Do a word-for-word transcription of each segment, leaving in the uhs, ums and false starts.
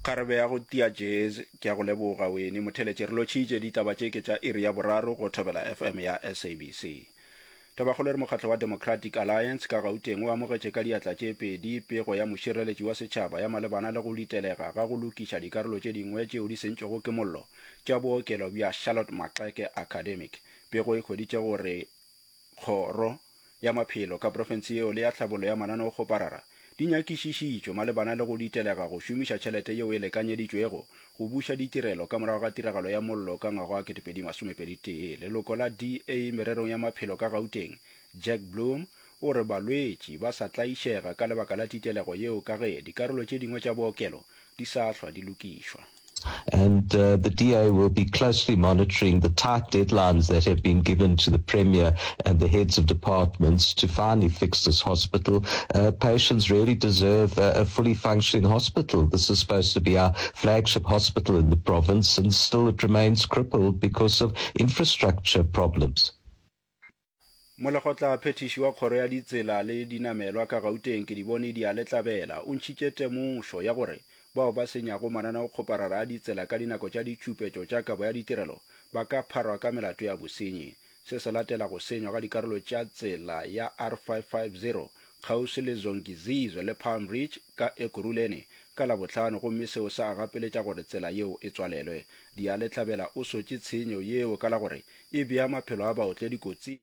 Karabe ya go tia jazz ke ya go leboga wene motheletše re lotšhitše ditaba tše ke tša iri ya boraro go thobela F M ya S A B C. Tabakgolo re mokgatlo wa Democratic Alliance ka Gauteng o amogetše ka diatla tše pedi pego ya mošireletši wa setšhaba ya malebana le go litelega ga go lokiša dikarolo tše dingwe tšeo di sentšego ke mollo tša bookelo bja Charlotte Maxeke Academic. Pego e hweditše gore kgoro ya maphelo ka profense yeo le ya tlhabolo ya mananeo kgoparara di nyakišišitšo malebana le go ditelega go šomiša tšhelete yeo e lekanyeditšwego go buša ditirelo ka morago ga tiragalo ya mollo ka ngwaga wa ketepedi masomepedi tee. Leloko la D A mererong ya maphelo ka Gauteng Jack Bloom o re balwetši ba sa tlaišega ka lebaka la titelego yeo ka ge dikarolo tše dingwe tša bookelo di sa hlwa di lokišwa. And uh, the D A will be closely monitoring the tight deadlines that have been given to the Premier and the heads of departments to finally fix this hospital. Uh, patients really deserve a, a fully functioning hospital. This is supposed to be our flagship hospital in the province, and still it remains crippled because of infrastructure problems. Molekgotla phetiši wa kgoro ya ditsela le dinamelwa ka Gauteng ke di bone di a letlabela o ntšhitše temošo ya gore bao ba senyago mananeo kgoparara a ditsela ka dinako tša ditšhupetšo tša kabo ya ditirelo ba ka pharwa ka melato ya bosenyi. Se se latela go senywa ka dikarolo tša tsela ya R five fifty kgauswi le Zongizizwe le Palm Ridge ka Ekurhuleni ka Labohlano, gomme seo sa gapeletša gore tsela yeo e tswalelwe. Di a letlabela o sotše tshenyo yeo ka la gore e bea maphelo a baotle dikotsi.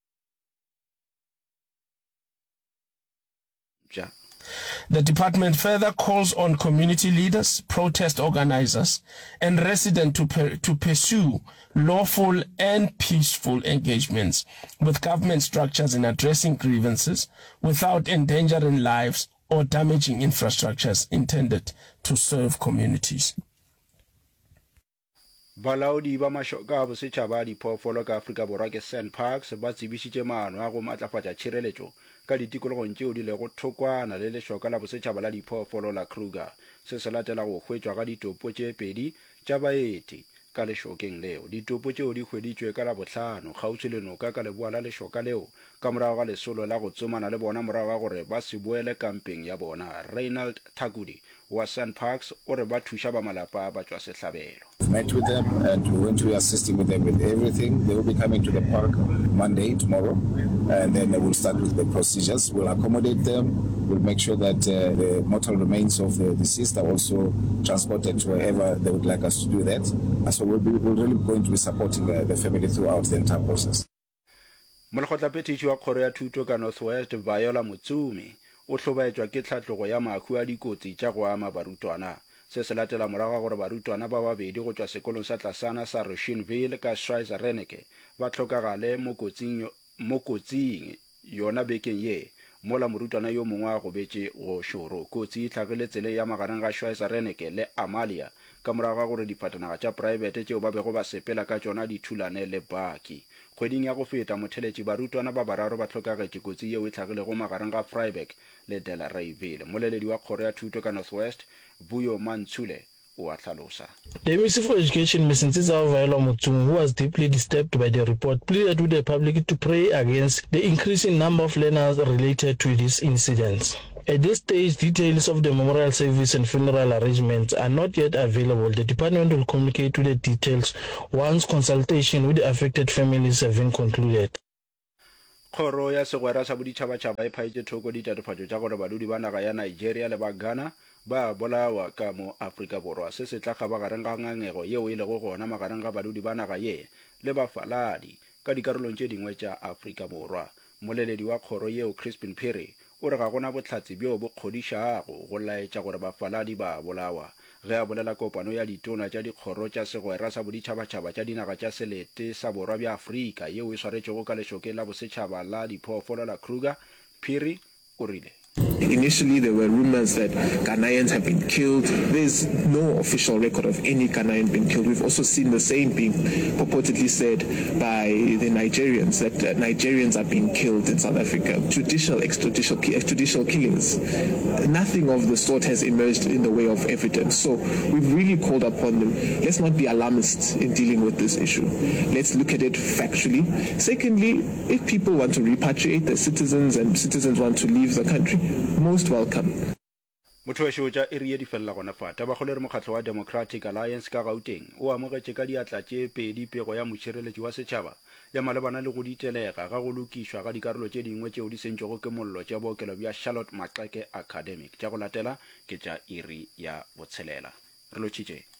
Ja. The department further calls on community leaders, protest organizers, and residents to, per- to pursue lawful and peaceful engagements with government structures in addressing grievances without endangering lives or damaging infrastructures intended to serve communities. Balaodi ba mashoka a bosetšhaba a diphoofolo ka Afrika Borwa ke SANParks ba tsebišitše maano a go matlafatša tšhireletšo ka ditikologong tšeo di lego thokwana le lešoka la bosetšhaba la diphoofolo la Kruger. Se se latela go hwetšwa ga ditopo tše pedi tša baeti ka lešokeng leo. Ditopo tšeo di hweditšwe ka Labohlano kgauswi le noka ka leboa la lešoka leo ka morago ga lesolo la go tsomana le bona morago ga gore ba se boele kampeng ya bona. Reinald Thakudi wa SANParks o re ba thuša ba malapa ba tšwa sehlabelo. Met with them and we're going to be assisting with them with everything. They will be coming to the park Monday, tomorrow, and then we'll start with the procedures. We'll accommodate them. We'll make sure that uh, the mortal remains of the deceased are also transported to wherever they would like us to do that. And so we'll, be, we're really going to be supporting uh, the family throughout the entire process. Molekgotla phetiši wa kgoro ya thuto ka Northwest Viola Mutsumi o hlobaetšwa ke tlhatlogo ya mahu a dikotsi tša go ama barutwana. Se se latela morago gore barutwana ba babedi go tšwa sekolong sa tlasana sa Rushinville ka Schweizer-Reneke ba tlhokagale mo kotsing yona bekeng ye mola morutwana yo mongwe a go betše go šoro. Kotsi e tlhagile tsele ya magareng ga Schweizer-Reneke le Amalia ka morago ga gore diphatanaga tša private tšeo ba bego ba sepela ka tšona di thulane le baki. Kgweding ya go feta motheletši barutwana ba bararo ba tlhokagetše kotsi yeo e tlhagilego magareng ga Vryburg le Delareyville. Moleledi wa kgoro ya thuto ka Northwest Buyo Mantsule o a tlhalosa. The Minister for Education, Miz Ntsiza Viola Mutsumi, who was deeply disturbed by the report, pleaded with the public to pray against the increasing number of learners related to these incidents. At this stage, details of the memorial service and funeral arrangements are not yet available. The department will communicate with the details once consultation with the affected families have been concluded. Kgoro ya segwera sa boditšhabatšhaba e phaetše thoko ditatofatšo tša gore badudi ba naga ya Nigeria le ba Ghana ba bolawa ka mo Afrika Borwa. Se se tla ga bagareng ga ngangego yeo e lego gona magareng ga badudi ba naga ye le bafaladi ka dikarolong tše dingwe tša Afrika Borwa. Moleledi wa kgoro yeo Crispin Perry o re ga gona bohlatsi bjo bo kgodišago go laetša gore bafaladi ba bolawa. Ge a bolela kopano ya ditona tša dikgoro tša segwera sa boditšhabatšhaba tša dinaga tša selete sa borwa bja Afrika yeo e swaretšego ka lešokeng la bosetšhaba la diphoofolo la Kruger, Phiri o rile. Initially, there were rumors that Ghanaians have been killed. There's no official record of any Ghanaian being killed. We've also seen the same being purportedly said by the Nigerians, that uh, Nigerians are being killed in South Africa. Judicial, extrajudicial, extrajudicial killings. Nothing of the sort has emerged in the way of evidence. So we've really called upon them. Let's not be alarmists in dealing with this issue. Let's look at it factually. Secondly, if people want to repatriate their citizens and citizens want to leave the country, most welcome. motho wa shotja e rie di fella gona fa tabakgolo re mokgatlo wa Democratic Alliance ka Gauteng o amogetše ka diatla tše pedi pego ya motšhireletši wa setšhaba ya malebana le go ditelega ga go lokišwa ga dikarolo tše dingwe tšeo di sentšego ke mollo tša bookelo bja Charlotte Maxeke Academic tša go latela ke tša iri ya botshelela re lotšitše